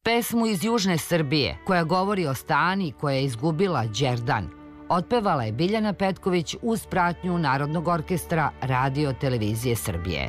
Pesmu iz južne Srbije, koja govori o Stani koja je izgubila Đerdan, otpevala je Biljana Petković uz pratnju Narodnog orkestra Radio televizije Srbije.